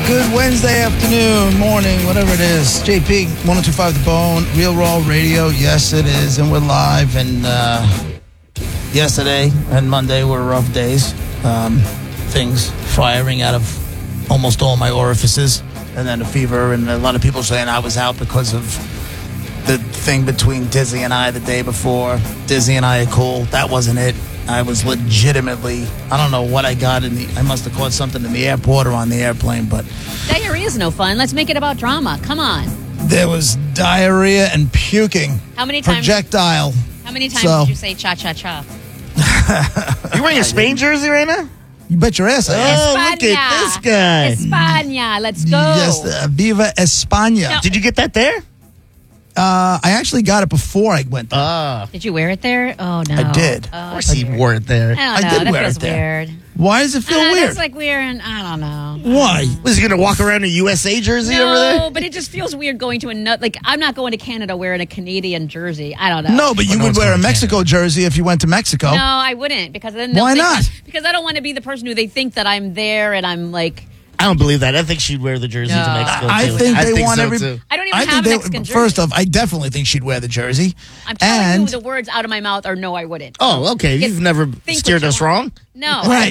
Good Wednesday afternoon, morning, whatever it is. JP, 102.5 The Bone, Real Raw Radio. Yes, it is, and we're live. And yesterday and Monday were rough days. Things firing out of almost all my orifices. And then a fever, and a lot of people saying I was out because of the thing between Dizzy and I the day before. Dizzy and I are cool. That wasn't it. I was legitimately, I don't know what I got I must have caught something in the airport or on the airplane, but Diarrhea is no fun. Let's make it about drama. Come on. there was diarrhea and puking. How many times? Projectile. How many times did you say cha-cha-cha? You wearing a Spain jersey right now? You bet your ass I am. Oh, look at this guy. España. Let's go. Yes, Viva España. No. Did you get that there? I actually got it before I went there. Did you wear it there? Oh, no. I did. Oh, Of course he wore it there. I don't know. I did that wear feels it there. weird. Why does it feel weird? It's like we're in, I don't know. Why? Was he going to walk around in a USA jersey over there? No, but it just feels weird going to another. Like, I'm not going to Canada wearing a Canadian jersey. I don't know. No, but you no would one's wear a going to Mexico jersey if you went to Mexico. No, I wouldn't, because then they'll Why think not? because I don't want to be the person who they think that I'm there and I'm like. I don't believe that. I think she'd wear the jersey No. to Mexico, I too. think they want so, every. too. I don't even have a Mexican jersey. First off, I definitely think she'd wear the jersey. I'm telling and you, the words out of my mouth are no, I wouldn't. Oh, okay. You've never Think steered what us you wrong? No, Right.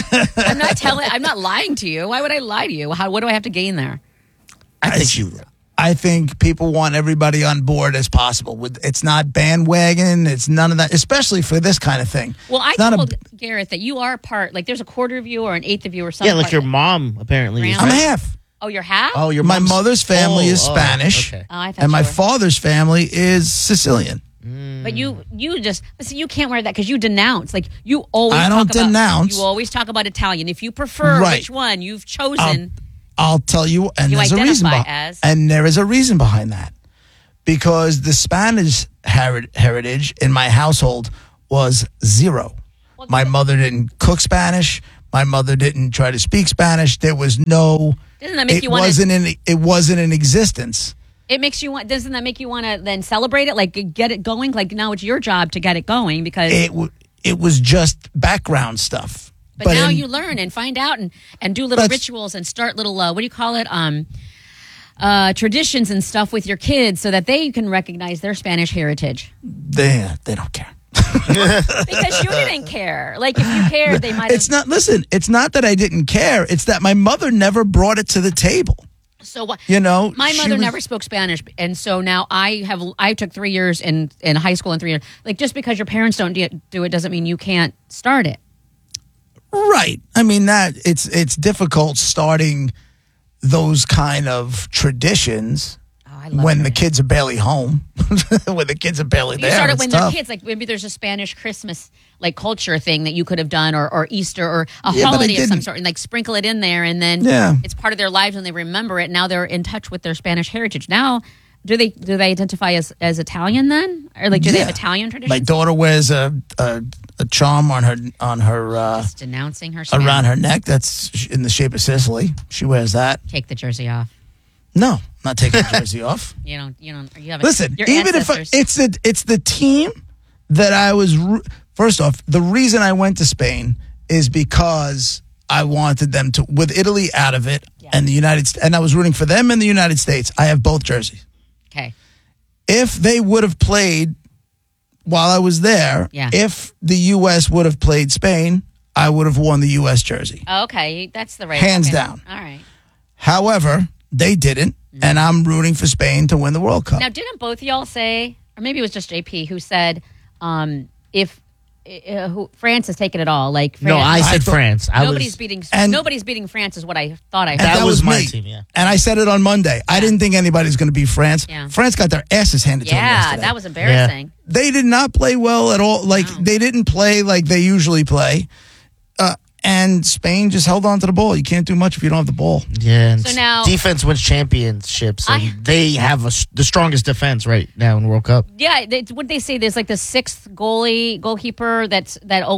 I'm not lying to you. Why would I lie to you? What do I have to gain there? I think you would. I think people want everybody on board as possible. It's not bandwagon. It's none of that, especially for this kind of thing. Well, I It's not told Garrett that you are part. Like, there's a quarter of you or an eighth of you or something. Yeah, like your mom, apparently. Is, Grandma. I'm right? half. Oh, you're half. Oh, your My mom's- mother's family is Oh, Spanish, okay. Oh, I thought and my you were. father's family is Sicilian. But you just listen. You can't wear that because you denounce. Like, you always. I don't denounce. You always talk about Italian. If you prefer Right. which one you've chosen, I'll tell you, and You there's a reason identify as? and there is a reason behind that, because the Spanish heritage in my household was zero. Well, My mother didn't cook Spanish. My mother didn't try to speak Spanish. There was no. doesn't that make It you want? it wasn't in existence. It makes you want. Doesn't that make you want to then celebrate it? Like, get it going. Like, now it's your job to get it going because. It was just background stuff. But now in- you learn and find out and do little That's- rituals and start little what do you call it traditions and stuff with your kids so that they can recognize their Spanish heritage. they don't care. Because you didn't care. Like, if you cared, they might have. It's not. Listen, it's not that I didn't care. It's that my mother never brought it to the table. So what? You know, My she mother was- never spoke Spanish, and so now I took 3 years in high school and 3 years. Like, just because your parents don't do it doesn't mean you can't start it. Right. I mean that it's difficult starting those kind of traditions Oh, I love when the it. kids are barely home, when the kids are barely You there. start it it's when tough. they're kids. Like, maybe there's a Spanish Christmas like culture thing that you could have done, or Easter, or a Yeah, but I holiday of some didn't. sort, and like sprinkle it in there, and then Yeah. it's part of their lives and they remember it. Now they're in touch with their Spanish heritage. Now, do they identify as Italian then, or like do they have Yeah. Italian traditions? My daughter wears a charm on her Just denouncing her Spanish. around her neck that's in the shape of Sicily. She wears that. Take the jersey off. No, I'm not taking the jersey off. You have Listen, your even ancestors. if it's the team that I was. First off, the reason I went to Spain is because I wanted them to, with Italy out of it, Yeah. and the United States, and I was rooting for them in the United States. I have both jerseys. Okay. If they would have played while I was there, Yeah. if the U.S. would have played Spain, I would have worn the U.S. jersey. Oh, okay, that's the right. Hands okay. down. All right. However, they didn't, and I'm rooting for Spain to win the World Cup. Now, didn't both of y'all say, or maybe it was just JP who said, if France has taken it all, like France, No, I said thought- France. nobody's beating and- nobody's beating France is what I thought I heard. And That was my me. team, yeah. And I said it on Monday. I didn't think anybody's going to beat France. Yeah. France got their asses handed to them Yeah, yesterday. that was embarrassing. They did not play well at all. Like, No. they didn't play like they usually play. And Spain just held on to the ball. You can't do much if you don't have the ball. Yeah. And So now- defense wins championships, and I- they have the strongest defense right now in the World Cup. Yeah, what they say, there's like the sixth goalkeeper that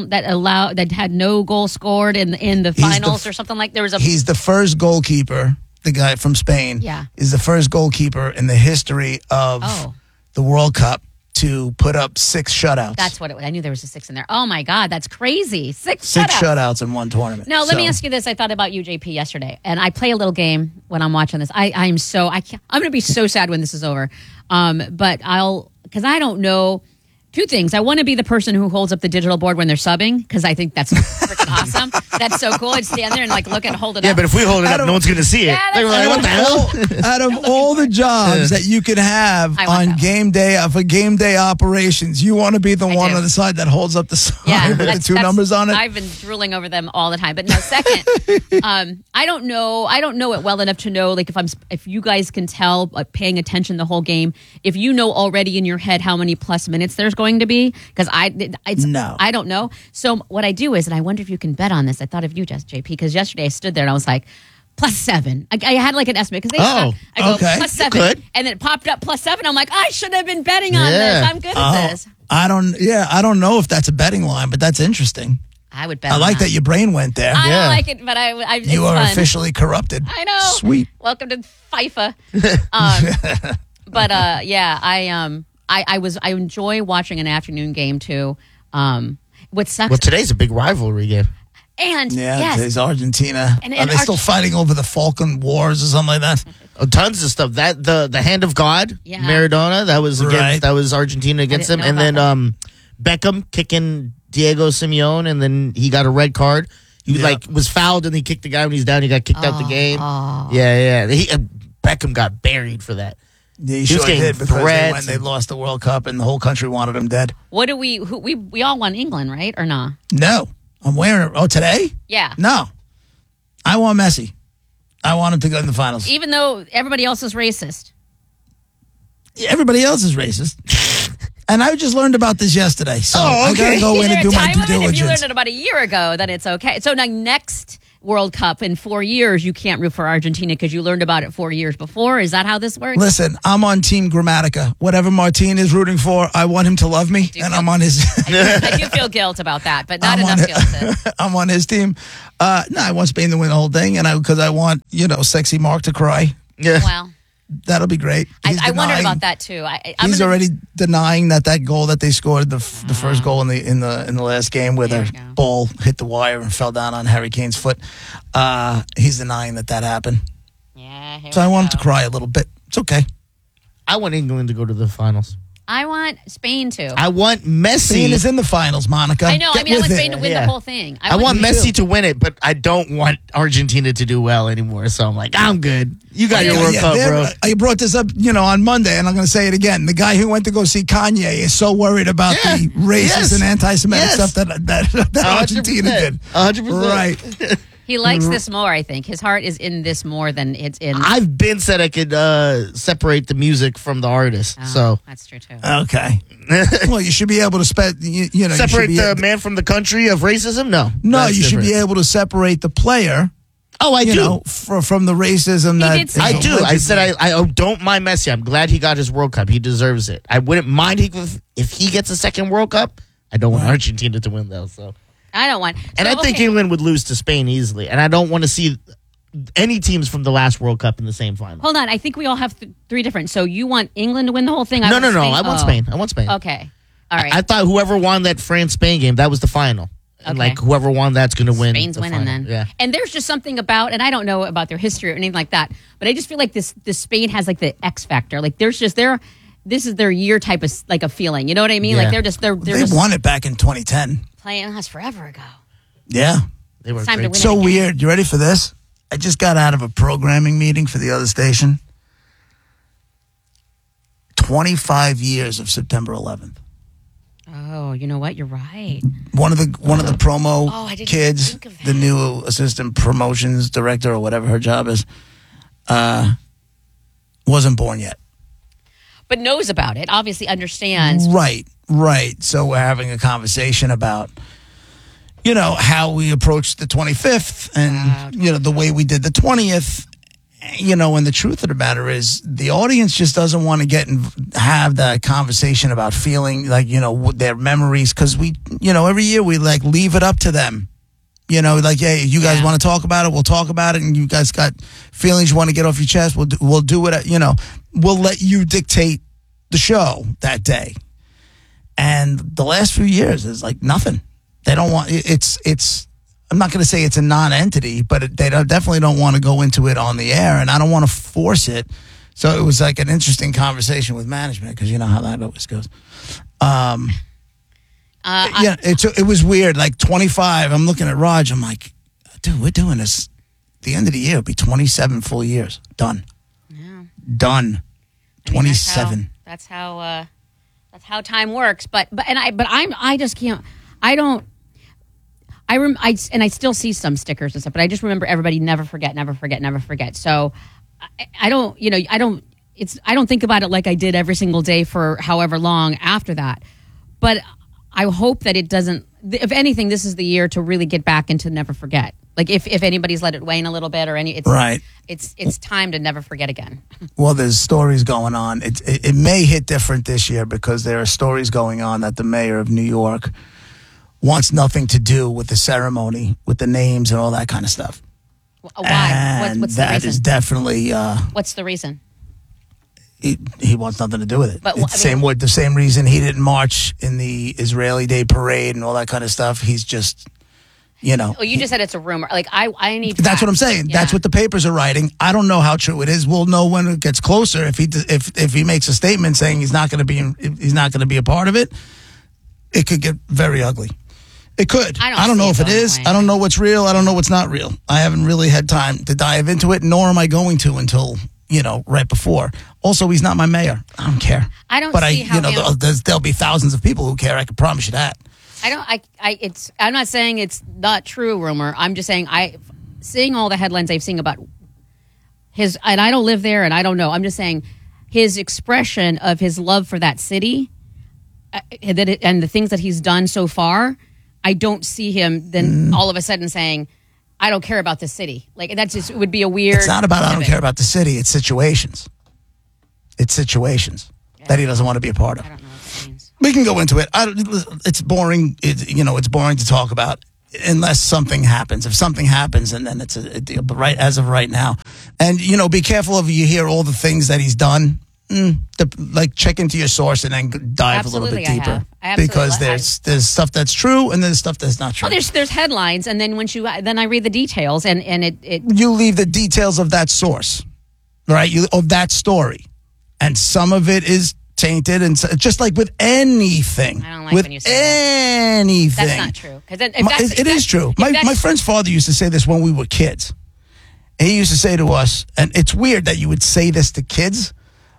had no goal scored in the He's finals or something like. There was a He's the first goalkeeper, the guy from Spain, Yeah. is the first goalkeeper in the history of Oh. the World Cup to put up 6 shutouts. That's what it was. I knew there was a 6 in there. Oh my God, that's crazy. 6 6 shutouts. shutouts in one tournament. Now, let me So- ask you this. I thought about you, JP, yesterday, and I play a little game when I'm watching this. I'm going to be so sad when this is over. But because I don't know. 2 things. I want to be the person who holds up the digital board when they're subbing because I think that's freaking awesome. That's so cool. I'd stand there and look at it, hold it Yeah, up. but if we hold it up, no one's going to see it. Yeah, They were like, what the hell? Out of all the jobs that you could have I want on that. game day for game day operations, you want to be the one do. on the side that holds up the sign Yeah, with the 2 numbers on it. I've been drooling over them all the time. But no, second, I don't know it well enough to know if you guys can tell paying attention the whole game, if you know already in your head how many plus minutes there's going to be, because No. I don't know. So what I do is, and I wonder if you can bet on this. I thought of you, JP, because yesterday I stood there and I was like, +7. I had an estimate because I go okay. +7, Good. and then it popped up +7. I'm like, I should have been betting on Yeah. this. I'm good at this. I don't know if that's a betting line, but that's interesting. I would bet. I on like that your brain went there. I Yeah. don't like it, but it's You are fun. officially corrupted. I know. Sweet. Welcome to FIFA. But yeah, I enjoy watching an afternoon game too. What sucks? Well, today's a big rivalry game. and Yeah, yes, today's Argentina. And- Are and they still fighting over the Falkland Wars or something like that? Tons of stuff. That the hand of God, Yeah. Maradona. That was Right. that was Argentina against didn't them, and know then Beckham kicking Diego Simeone, and then he got a red card. He Yeah. was fouled, and he kicked the guy when he's down. He got kicked out the game. Yeah. Beckham got buried for that. He was sure getting did because threats when they and- lost the World Cup and the whole country wanted him dead. what do we all want England, right or not? No, I'm wearing it. Oh, today? Yeah. No, I want Messi. I want him to go in the finals. Even though everybody else is racist. Everybody else is racist. And I just learned about this yesterday, so I gotta okay. go Is in there and a do my time due limit? If you learned diligence. it about a year ago, then it's okay. So now next World Cup in 4 years, you can't root for Argentina because you learned about it 4 years before. Is that how this works? Listen, I'm on Team Grammatica. Whatever Martin is rooting for, I want him to love me, and I'm on his. I do feel guilt about that, but not I'm on enough it. guilt to. I'm on his team. No, I want Spain to win the whole thing, and because I want sexy Mark to cry. Yeah. Well, That'll be great. He's I wondered denying- about that too. I'm He's gonna- already denying that goal that they scored, the first goal in the last game, where There the you go. ball hit the wire and fell down on Harry Kane's foot. He's denying that happened. Yeah. here So we I want him go. to cry a little bit. It's okay. I want England to go to the finals. I want Spain to. I want Messi. Spain is in the finals, Monica. I know. I Get mean, I with want it. Spain to win Yeah. the whole thing. I want Me Messi too. to win it, but I don't want Argentina to do well anymore. So I'm like, I'm good. You got your World Cup, bro. I brought this up, on Monday, and I'm going to say it again. The guy who went to go see Kanye is so worried about Yeah. the racist Yes. and anti-Semitic Yes. stuff that Argentina did. 100%. Right. He likes this more. I think his heart is in this more than it's in. I've been said I could separate the music from the artist. Oh, So that's true too. Okay. Well, you should be able to separate the the man from the country of racism? No. No, That's you should be different. able to separate the player, Oh, I do. from the racism that did say I that. do. I said I don't mind Messi. I'm glad he got his World Cup. He deserves it. I wouldn't mind if he gets a second World Cup. I don't want Argentina to win though. So, I don't want. and So, I think okay. England would lose to Spain easily. And I don't want to see any teams from the last World Cup in the same final. Hold on. I think we all have 3 different. So you want England to win the whole thing? No. I want Oh. Spain. I want Spain. Okay. All right. I thought whoever won that France-Spain game, that was the final. And Okay. like whoever won, that's going to win. Spain's the winning final. then. Yeah. And there's just something about, and I don't know about their history or anything like that, but I just feel like this Spain has like the X factor. Like there's just this is their year type of like a feeling. You know what I mean? Yeah. Like they're they just won it back in 2010. playing us forever ago. Yeah. They were It's time to great. win. So again. weird. You ready for this? I just got out of a programming meeting for the other station. 25 years of September 11th. Oh, you know what? You're right. One of the promo Oh, I didn't kids, think of the that. new assistant promotions director or whatever her job is, wasn't born yet. But knows about it. Obviously understands. Right. So we're having a conversation about, how we approached the 25th and, the way we did the 20th. And the truth of the matter is the audience just doesn't want to have that conversation about feeling like, their memories. Cause we, every year we like leave it up to them. Hey, you guys want to talk about it? We'll talk about it. And you guys got feelings you want to get off your chest? We'll do it. We'll let you dictate the show that day. And the last few years is like nothing. They don't want it's. I'm not going to say it's a non-entity, but they definitely don't want to go into it on the air, and I don't want to force it. So it was like an interesting conversation with management because you know how that always goes. It was weird. Like 25, I'm looking at Raj. I'm like, dude, we're doing this. The end of the year will be 27 full years. Done. Yeah. Done. 27. That's how time works. I just can't. I don't. I still see some stickers and stuff, but I just remember everybody never forget, never forget, never forget. So I don't think about it like I did every single day for however long after that. But I hope that it doesn't, if anything, this is the year to really get back into never forget. Like if anybody's let it wane a little bit or it's time to never forget again. Well, there's stories going on. It may hit different this year because there are stories going on that the mayor of New York wants nothing to do with the ceremony, with the names and all that kind of stuff. Why? And what's the reason? That is definitely. What's the reason? He wants nothing to do with it. But it's the same reason he didn't march in the Israeli Day Parade and all that kind of stuff. He's just, Oh, you just said it's a rumor. Like I need. That's what I'm saying. Yeah. That's what the papers are writing. I don't know how true it is. We'll know when it gets closer. If he makes a statement saying he's not going to be a part of it, it could get very ugly. It could. I don't know if it is. I don't know what's real. I don't know what's not real. I haven't really had time to dive into it, nor am I going to until, right before. Also, he's not my mayor. I don't care. I don't but see how there'll be thousands of people who care. I can promise you that. I'm not saying it's not true rumor. I'm just saying seeing all the headlines I've seen about his, and I don't live there and I don't know. I'm just saying his expression of his love for that city and the things that he's done so far, I don't see him then all of a sudden saying, I don't care about the city. Like that's just, it would be a weird. It's not about I don't care about the city. It's situations. That he doesn't want to be a part of. I don't know what that means. We can go into it. It's boring. It's boring to talk about unless something happens. If something happens, and then it's a deal. But right as of right now, and be careful if you hear all the things that he's done. Check into your source and then dive a little bit deeper because there's stuff that's true and there's stuff that's not true. Oh, there's headlines, and then then I read the details, and it you leave the details of that source, right? Of that story, and some of it is tainted, and just like with anything, I don't like when you say anything. That's not true because it is true. My friend's father used to say this when we were kids. He used to say to us, and it's weird that you would say this to kids.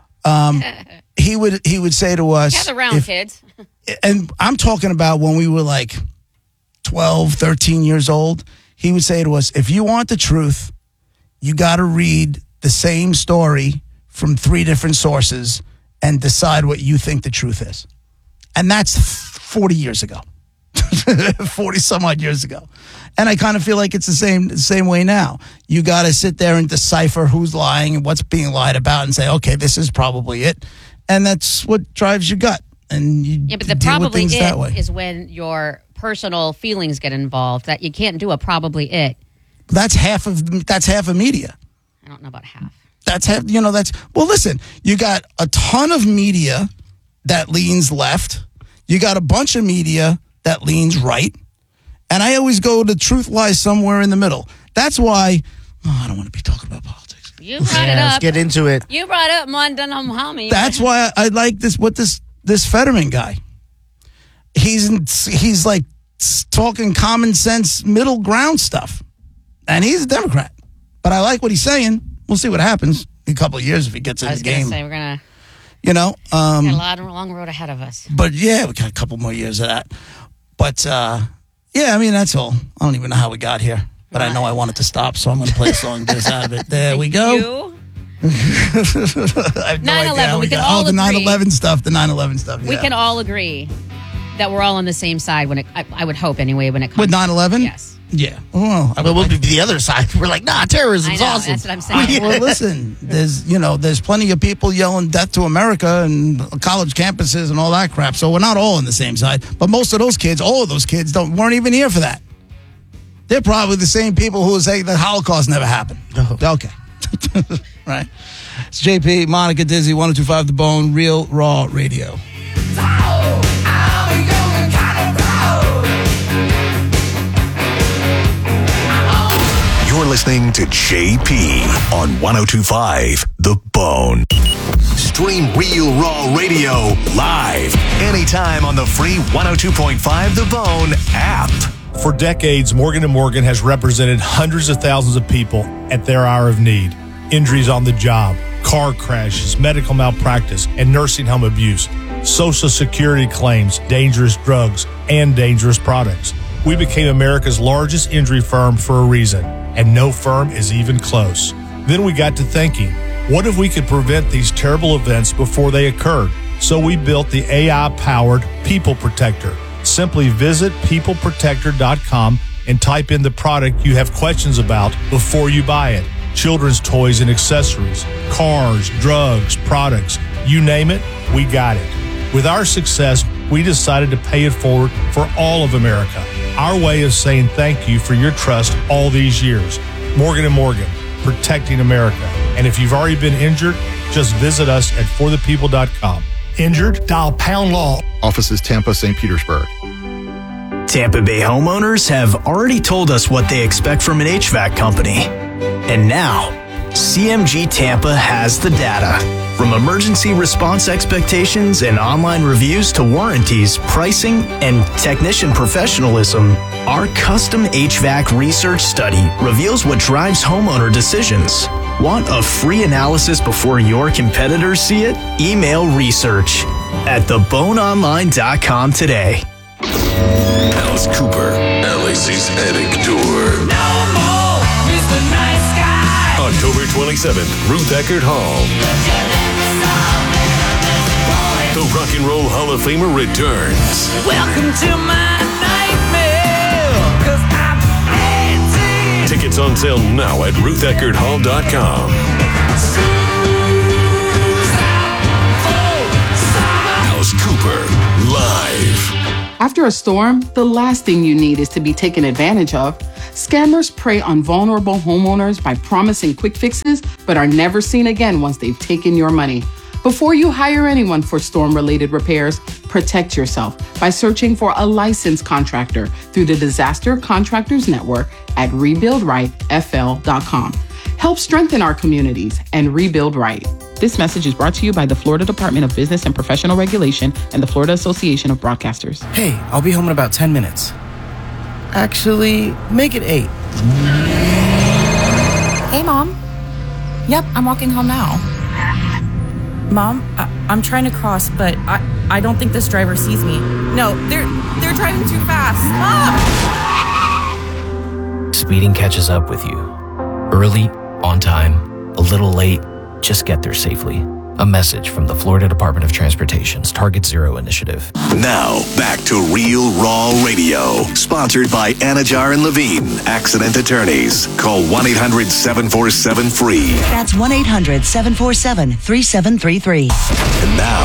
He would say to us, gather around, kids. And I'm talking about when we were like 12, 13 years old. He would say to us, if you want the truth, you got to read the same story from 3 different sources and decide what you think the truth is. And that's 40 years ago, 40 some odd years ago. And I kind of feel like it's the same way now. You got to sit there and decipher who's lying and what's being lied about and say, okay, this is probably it. And that's what drives your gut. And you but the deal probably with things that way. Is when your personal feelings get involved. That you can't do a probably it. That's half of media. I don't know about half. That's half. Well, listen, you got a ton of media that leans left. You got a bunch of media that leans right. And I always go, the truth lies somewhere in the middle. That's why, I don't want to be talking about politics. You brought it up. Let's get into it. You brought up Mondan Hamami. That's why I like this Fetterman guy. He's like talking common sense, middle ground stuff. And he's a Democrat. But I like what he's saying. We'll see what happens in a couple of years if he gets in the game. Say, we're going to. Got a long road ahead of us. But yeah, we got a couple more years of that. But yeah, I mean, that's all. I don't even know how we got here. But I know I wanted to stop, so I'm going to play a song just out of it. There we go. I have no 9/11. idea. We can all the agree. 9/11 stuff. The 9/11 stuff. Yeah. We can all agree that we're all on the same side when I would hope anyway when it comes with 9/11. Yes. Yeah. Well, we'll be the other side. We're like, nah, terrorism's awesome. That's what I'm saying. Well, listen, there's plenty of people yelling death to America and college campuses and all that crap. So we're not all on the same side. But most of those kids, all of those kids weren't even here for that. They're probably the same people who say the Holocaust never happened. Oh. Okay. Right. It's JP, Monica Dizzy, 102.5 The Bone, Real Raw Radio. Oh, listening to JP on 102.5 The Bone. Stream Real Raw Radio live anytime on the free 102.5 The Bone app. For decades, Morgan & Morgan has represented hundreds of thousands of people at their hour of need. Injuries on the job, car crashes, medical malpractice, and nursing home abuse, Social Security claims, dangerous drugs, and dangerous products. We became America's largest injury firm for a reason, and no firm is even close. Then we got to thinking, what if we could prevent these terrible events before they occurred? So we built the AI-powered People Protector. Simply visit peopleprotector.com and type in the product you have questions about before you buy it. Children's toys and accessories, cars, drugs, products, you name it, we got it. With our success, we decided to pay it forward for all of America. Our way of saying thank you for your trust all these years. Morgan & Morgan, protecting America. And if you've already been injured, just visit us at forthepeople.com. Injured? Dial #law. Offices Tampa, St. Petersburg. Tampa Bay homeowners have already told us what they expect from an HVAC company. And now, CMG Tampa has the data. From emergency response expectations and online reviews to warranties, pricing, and technician professionalism, our custom HVAC research study reveals what drives homeowner decisions. Want a free analysis before your competitors see it? Email research at theboneonline.com today. Alice Cooper, LAC's Attic Tour. No more Mr. Nice Guy. October 27th, Ruth Eckerd Hall. The Rock and Roll Hall of Famer returns. Welcome to my nightmare, 'cause I'm 18. Tickets on sale now at rutheckerdhall.com. Alice Cooper, live. After a storm, the last thing you need is to be taken advantage of. Scammers prey on vulnerable homeowners by promising quick fixes, but are never seen again once they've taken your money. Before you hire anyone for storm-related repairs, protect yourself by searching for a licensed contractor through the Disaster Contractors Network at rebuildrightfl.com. Help strengthen our communities and rebuild right. This message is brought to you by the Florida Department of Business and Professional Regulation and the Florida Association of Broadcasters. Hey, I'll be home in about 10 minutes. Actually, make it 8. Hey, Mom. Yep, I'm walking home now. Mom, I'm trying to cross, but I don't think this driver sees me. No, they're driving too fast. Ah! Speeding catches up with you. Early, on time, a little late, just get there safely. A message from the Florida Department of Transportation's Target Zero initiative. Now, back to Real Raw Radio. Sponsored by Anajar and Levine, accident attorneys. Call 1-800-747-FREE. That's 1-800-747-3733. And now,